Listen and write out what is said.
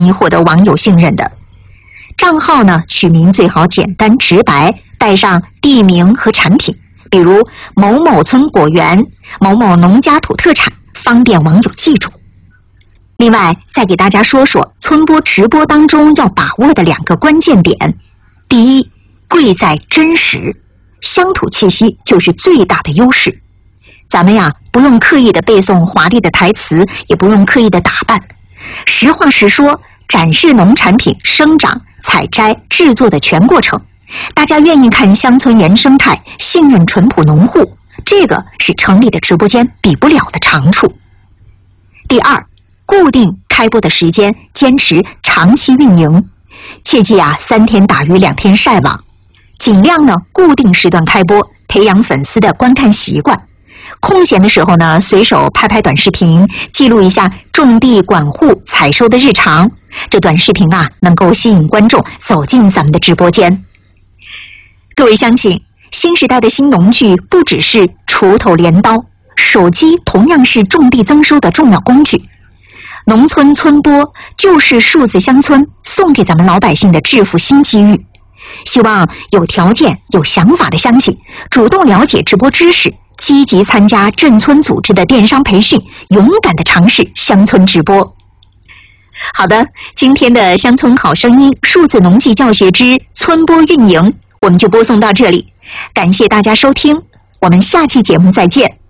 易获得网友信任的。账号呢，取名最好简单直白，带上地名和产品，比如某某村果园、某某农家土特产，方便网友记住。另外，再给大家说说村播直播当中要把握的2个关键点。第一，贵在真实，乡土气息就是最大的优势。咱们呀，不用刻意的背诵华丽的台词，也不用刻意的打扮，实话实说，展示农产品生长、采摘、制作的全过程。大家愿意看乡村原生态，信任淳朴农户，这个是城里的直播间比不了的长处。第二，固定开播的时间，坚持长期运营，切记啊，3天打鱼2天晒网，尽量呢固定时段开播，培养粉丝的观看习惯。空闲的时候呢，随手拍拍短视频，记录一下种地、管护、采收的日常。这短视频啊，能够吸引观众走进咱们的直播间。各位乡亲，新时代的新农具不只是锄头、镰刀，手机同样是种地增收的重要工具。农村村播就是数字乡村送给咱们老百姓的致富新机遇。希望有条件、有想法的乡亲主动了解直播知识，积极参加镇村组织的电商培训，勇敢地尝试乡村直播。好的，今天的乡村好声音数字农技教学之村播运营，我们就播送到这里。感谢大家收听，我们下期节目再见。